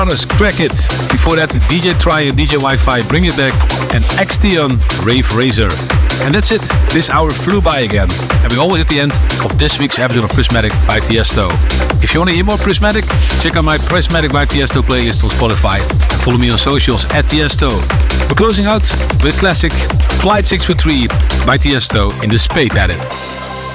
Crack It. Before that, DJ Try and DJ Wi-Fi, Bring It Back, and Xtion, Rave Razor. And that's it. This hour flew by again. And we're always at the end of this week's episode of Prismatic by Tiesto. If you want to hear more Prismatic, check out my Prismatic by Tiesto playlist on Spotify. And follow me on socials at Tiesto. We're closing out with classic Flight 643 by Tiesto in the Spade Edit.